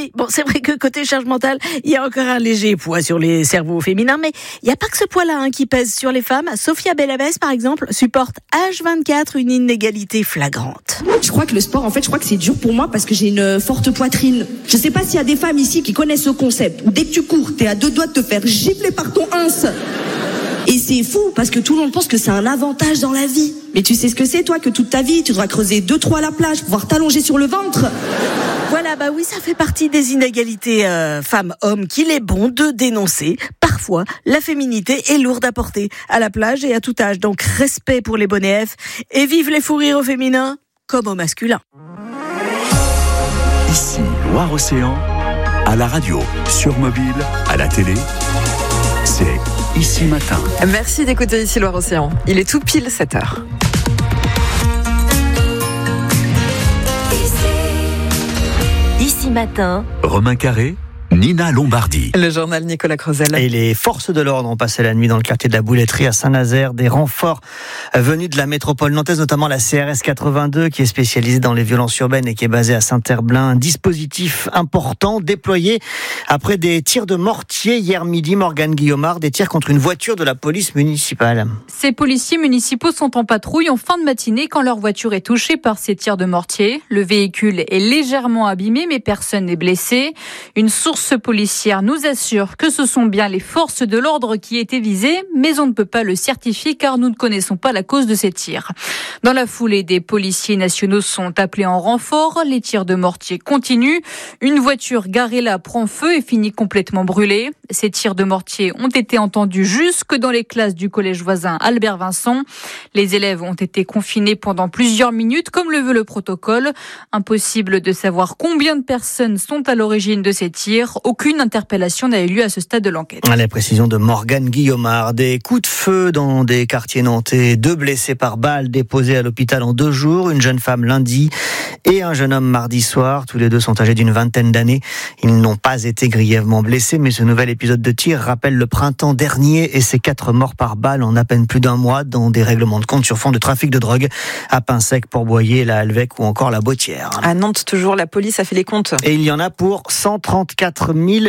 Oui, bon, c'est vrai que côté charge mentale, il y a encore un léger poids sur les cerveaux féminins, mais il n'y a pas que ce poids-là qui pèse sur les femmes. Sophia Bellavès, par exemple, supporte H24 une inégalité flagrante. Je crois que le sport, je crois que c'est dur pour moi parce que j'ai une forte poitrine. Je sais pas s'il y a des femmes ici qui connaissent ce concept. Dès que tu cours, t'es à 2 doigts de te faire gifler par ton ins. Et c'est fou parce que tout le monde pense que c'est un avantage dans la vie. Mais tu sais ce que c'est, toi, que toute ta vie, tu devras creuser 2-3 à la plage pour pouvoir t'allonger sur le ventre. Voilà, bah oui, ça fait partie des inégalités femmes-hommes qu'il est bon de dénoncer. Parfois, la féminité est lourde à porter à la plage et à tout âge. Donc, respect pour les bonnets F et vive les fous rires au féminin comme au masculin. Ici, Loire-Océan, à la radio, sur mobile, à la télé, c'est Ici Matin. Merci d'écouter Ici Loire-Océan. Il est tout pile 7h. Ici Matin. Romain Carré, Nina Lombardi. Le journal Nicolas Creusel. Et les forces de l'ordre ont passé la nuit dans le quartier de la Bouletterie à Saint-Nazaire. Des renforts venus de la métropole nantaise, notamment la CRS 82 qui est spécialisée dans les violences urbaines et qui est basée à Saint-Herblain. Un dispositif important déployé après des tirs de mortier hier midi. Morgane Guillaumard, des tirs contre une voiture de la police municipale. Ces policiers municipaux sont en patrouille en fin de matinée quand leur voiture est touchée par ces tirs de mortier. Le véhicule est légèrement abîmé mais personne n'est blessé. Une source policière nous assure que ce sont bien les forces de l'ordre qui étaient visées, mais on ne peut pas le certifier car nous ne connaissons pas la cause de ces tirs. Dans la foulée, des policiers nationaux sont appelés en renfort. Les tirs de mortier continuent. Une voiture garée là prend feu et finit complètement brûlée. Ces tirs de mortier ont été entendus jusque dans les classes du collège voisin Albert Vincent. Les élèves ont été confinés pendant plusieurs minutes, comme le veut le protocole. Impossible de savoir combien de personnes sont à l'origine de ces tirs. Aucune interpellation n'a eu lieu à ce stade de l'enquête. La précision de Morgane Guillaumard. Des coups de feu dans des quartiers nantais. 2 blessés par balle déposés à l'hôpital en 2 jours. Une jeune femme lundi et un jeune homme mardi soir. Tous les deux sont âgés d'une vingtaine d'années. Ils n'ont pas été grièvement blessés, mais ce nouvel épisode de tir rappelle le printemps dernier et ses 4 morts par balle en à peine plus d'1 mois dans des règlements de compte sur fond de trafic de drogue à Pinsec, Port-Boyer, la Halvec ou encore la Bautière. À Nantes, toujours, la police a fait les comptes. Et il y en a pour 134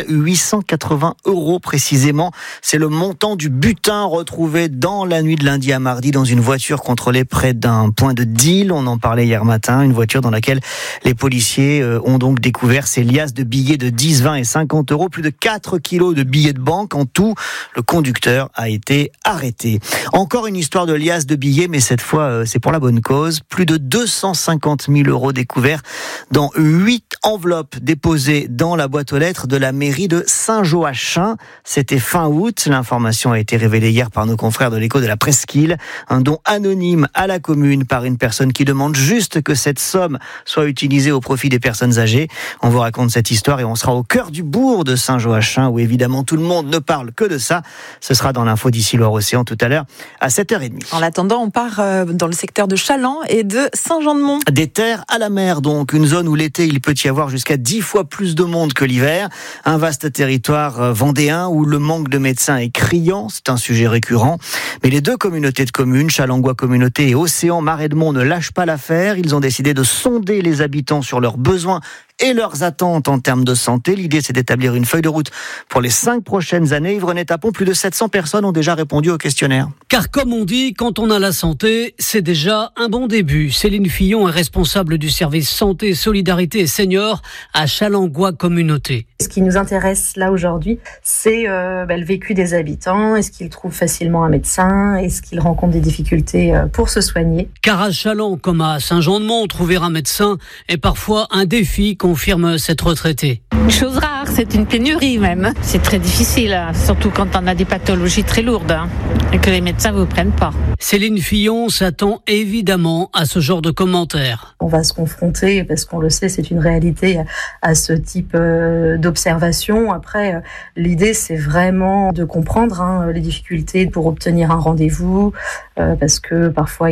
880 € précisément. C'est le montant du butin retrouvé dans la nuit de lundi à mardi dans une voiture contrôlée près d'un point de deal. On en parlait hier matin. Une voiture dans laquelle les policiers ont donc découvert ces liasses de billets de 10, 20 et 50 €. Plus de 4 kilos de billets de banque. En tout, le conducteur a été arrêté. Encore une histoire de liasses de billets, mais cette fois, c'est pour la bonne cause. Plus de 250 000 € découverts dans 8 enveloppes déposées dans la boîte aux lettres de la mairie de Saint-Joachim. C'était fin août. L'information a été révélée hier par nos confrères de l'Écho de la Presqu'île. Un don anonyme à la commune par une personne qui demande juste que cette somme soit utilisée au profit des personnes âgées. On vous raconte cette histoire et on sera au cœur du bourg de Saint-Joachim où évidemment tout le monde ne parle que de ça. Ce sera dans l'info d'ici Loire-Océan tout à l'heure à 7h30. En attendant, on part dans le secteur de Chaland et de Saint-Jean-de-Mont. Des terres à la mer, donc une zone où l'été il peut y avoir jusqu'à 10 fois plus de monde que l'hiver. Un vaste territoire vendéen où le manque de médecins est criant, c'est un sujet récurrent. Mais les 2 communautés de communes, Chalangois Communauté et Océan Marais de Mont, ne lâchent pas l'affaire. Ils ont décidé de sonder les habitants sur leurs besoins et leurs attentes en termes de santé. L'idée, c'est d'établir une feuille de route pour les 5 prochaines années. Yves-René Tapon, plus de 700 personnes ont déjà répondu au questionnaire. Car comme on dit, quand on a la santé, c'est déjà un bon début. Céline Fillon est responsable du service santé, solidarité et seniors à Chalangois Communauté. Ce qui nous intéresse là aujourd'hui, c'est le vécu des habitants. Est-ce qu'ils trouvent facilement un médecin ? Est-ce qu'ils rencontrent des difficultés pour se soigner ? Car à Chaland, comme à Saint-Jean-de-Mont, trouver un médecin est parfois un défi, confirme cette retraitée. Une chose rare, c'est une pénurie même. C'est très difficile, surtout quand on a des pathologies très lourdes et que les médecins ne vous prennent pas. Céline Fillon s'attend évidemment à ce genre de commentaires. On va se confronter, parce qu'on le sait, c'est une réalité, à ce type d'observation. Après, l'idée, c'est vraiment de comprendre les difficultés pour obtenir un rendez-vous, parce que parfois,